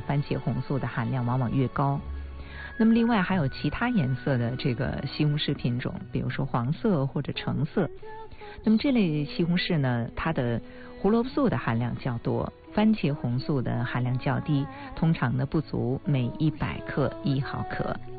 番茄红素的含量往往越高。那么另外还有其他颜色的这个西红柿品种，比如说黄色或者橙色。那么这类西红柿呢，它的胡萝卜素的含量较多，番茄红素的含量较低，通常呢不足每100克1毫克。